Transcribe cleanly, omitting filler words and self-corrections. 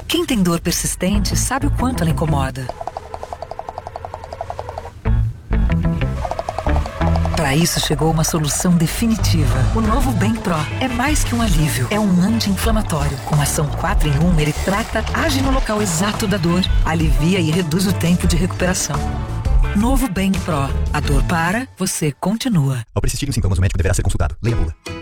Quem tem dor persistente sabe o quanto ela incomoda. Para isso chegou uma solução definitiva. O novo Bem Pro é mais que um alívio, é um anti-inflamatório. Com ação 4 em 1, ele trata, age no local exato da dor, alivia e reduz o tempo de recuperação. Novo Bem Pro. A dor para, você continua. Ao persistirem os sintomas, o médico deverá ser consultado. Leia a bula.